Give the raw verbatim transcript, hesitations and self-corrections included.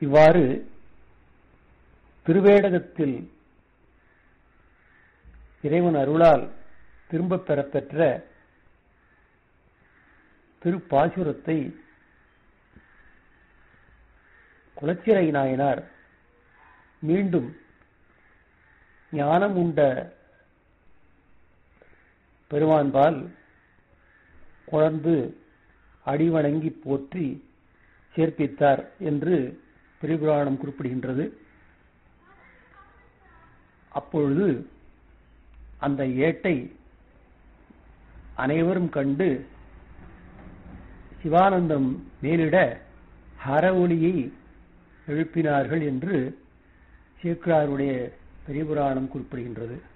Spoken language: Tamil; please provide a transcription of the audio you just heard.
இவ்வாறு திருவேடகத்தில் இறைவன் அருளால் திரும்பப் பெறப்பெற்ற திருப்பாசுரத்தை குலச்சிறை நாயனார் மீண்டும் ஞானம் உண்ட பெருமான்பால் குழந்து அடிவணங்கி போற்றி சேர்ப்பித்தார் என்று பெரியபுராணம் குறிப்பிடுகின்றது. அப்பொழுது அந்த ஏட்டை அனைவரும் கண்டு சிவானந்தம் மேலிட ஹர ஒலியை எழுப்பினார்கள் என்று சேக்கிழாருடைய பெரியபுராணம் குறிப்பிடுகின்றது.